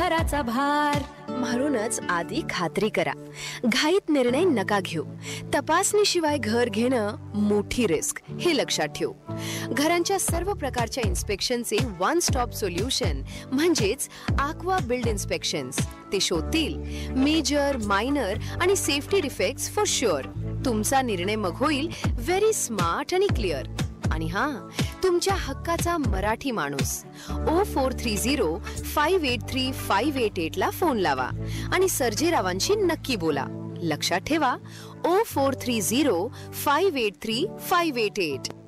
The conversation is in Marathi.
घराचा भार. म्हणूनच आधी खात्री करा, घाईत निर्णय नका घेऊ. तपासणीशिवाय घर घेणं मोठी रिस्क, हे लक्षात ठेवू. घरांच्या सर्व प्रकारच्या इन्स्पेक्शनचे वन स्टॉप सोल्युशन म्हणजेच aqua बिल्ड इन्स्पेक्शन्स. ते शोधतील मेजर, मायनर आणि सेफ्टी डिफेक्ट्स फॉर शुअर. तुमचा निर्णय मग होईल व्हेरी स्मार्ट आणि क्लिअर. आणि तुमच्या हक्काचा मराठी माणूस 0430583588 ला फोन लावा आणि सर्जेरावांशी नक्की बोला. लक्षात ठेवा 0430583588.